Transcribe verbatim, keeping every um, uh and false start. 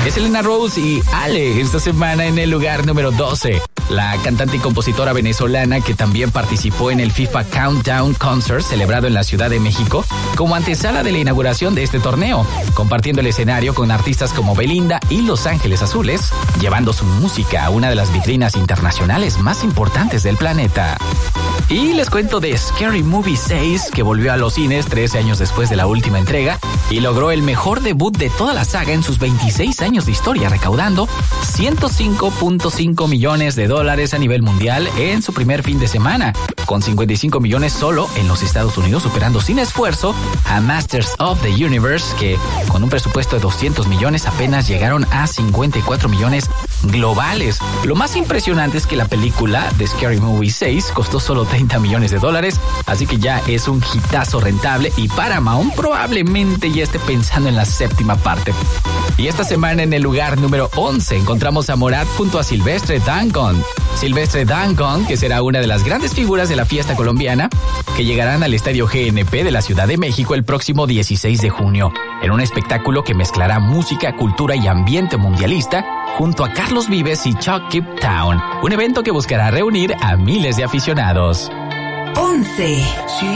Es Elena Rose y Ale esta semana en el lugar número doce. La cantante y compositora venezolana que también participó en el FIFA Countdown Concert celebrado en la Ciudad de México como antesala de la inauguración de este torneo, compartiendo el escenario con artistas como Belinda y Los Ángeles Azules, llevando su música a una de las vitrinas internacionales más importantes del planeta. Y les cuento de Scary Movie seis, que volvió a los cines trece años después de la última entrega y logró el mejor debut de toda la saga en sus veintiséis años de historia, recaudando ciento cinco punto cinco millones de dólares a nivel mundial en su primer fin de semana, con cincuenta y cinco millones solo en los Estados Unidos, superando sin esfuerzo a Masters of the Universe, que con un presupuesto de doscientos millones apenas llegaron a cincuenta y cuatro millones globales. Lo más impresionante es que la película de Scary Movie seis costó solo treinta millones de dólares, así que ya es un hitazo rentable y Paramount probablemente ya esté pensando en la séptima parte. Y esta semana en el lugar número once encontramos a Morat junto a Silvestre Dangond. Silvestre Dangond, que será una de las grandes figuras de la fiesta colombiana, que llegarán al Estadio G N P de la Ciudad de México el próximo dieciséis de junio, en un espectáculo que mezclará música, cultura y ambiente mundialista junto a Carlos Vives y Chuck Keep Town, un evento que buscará reunir a miles de aficionados. once.